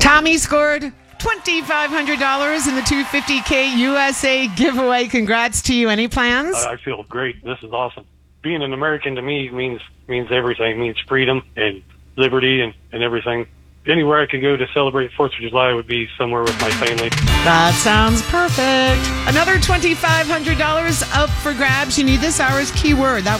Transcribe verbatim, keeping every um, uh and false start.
Tommy scored two thousand five hundred dollars in the two hundred fifty K U S A giveaway. Congrats to you. Any plans? I feel great. This is awesome. Being an American to me means means everything. It means freedom and liberty and, and everything. Anywhere I could go to celebrate fourth of July would be somewhere with my family. That sounds perfect. Another two thousand five hundred dollars up for grabs. You need this hour's keyword. That